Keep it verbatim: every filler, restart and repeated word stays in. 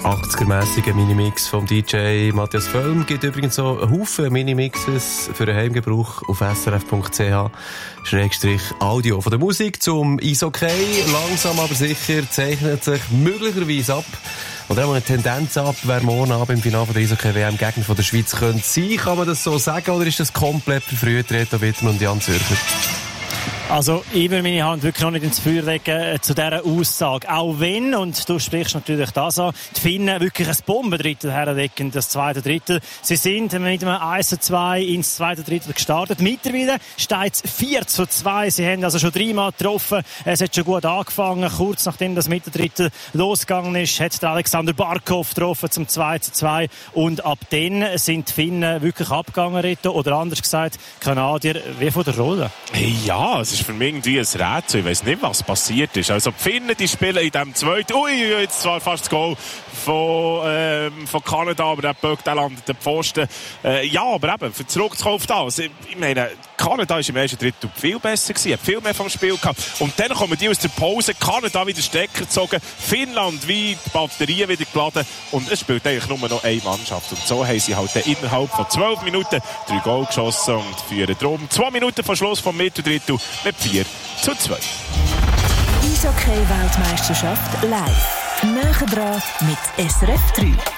achtziger-mässiger Minimix vom D J Matthias Völm. Gibt übrigens so einen Haufen Minimixes für den Heimgebrauch auf s r f punkt c h Schrägstrich Audio. Von der Musik zum Eishockey. Langsam aber sicher zeichnet sich möglicherweise ab. Oder auch eine Tendenz ab, wer morgen Abend im Finale der Eishockey-W M Gegner von der Schweiz könnte sein. Kann man das so sagen oder ist das komplett verfrüht, Reto Wittmann und Jan Zürcher? Also, ich will meine Hand wirklich noch nicht ins Feuer legen äh, zu dieser Aussage. Auch wenn, und du sprichst natürlich das an, die Finnen wirklich ein Bombendrittel herlegen, das zweite Drittel. Sie sind mit einem eins zu zwei ins zweite Drittel gestartet. Mittlerweile steht es vier zu zwei. Sie haben also schon dreimal getroffen. Es hat schon gut angefangen. Kurz nachdem das Mitterdrittel losgegangen ist, hat der Alexander Barkov getroffen zum zwei zu zwei. Und ab dann sind die Finnen wirklich abgegangen, Reto. Oder anders gesagt, Kanadier wie von der Rolle. Hey, ja, es ist für mich irgendwie ein Rätsel. Ich weiss nicht, was passiert ist. Also, die Finnen, die spielen in diesem zweiten, ui, jetzt zwar fast das Goal von, ähm, von Kanada, aber der Böck, der landet den Pfosten. Äh, ja, aber eben, für zurückzukommen auf das. Ich, ich meine, Kanada war im ersten Drittel viel besser gewesen, hat viel mehr vom Spiel gehabt. Und dann kommen die aus der Pause, Kanada wieder Stecker gezogen, Finnland wie die Batterien wieder geladen und es spielt eigentlich nur noch eine Mannschaft. Und so haben sie halt innerhalb von zwölf Minuten drei Goal geschossen und führen drum zwei Minuten vor Schluss vom Mitterdrittel mit vier zu zwei. Eishockey-Weltmeisterschaft live. Näher dran mit S R F drei.